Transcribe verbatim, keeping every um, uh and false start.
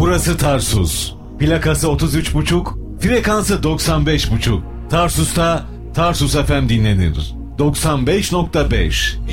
Burası Tarsus. Plakası otuz üç buçuk, frekansı doksan beş buçuk. Tarsus'ta Tarsus F M dinlenir. doksan beş nokta beş.